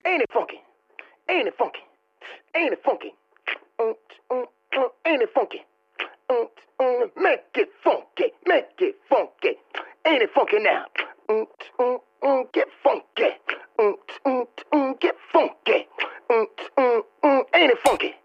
Ain't it funky? Ain't it funky? Ain't it funky? Ain't it funky? Make it funky. Make it funky. Ain't it funky now? Get funky. Get funky. Ain't it funky?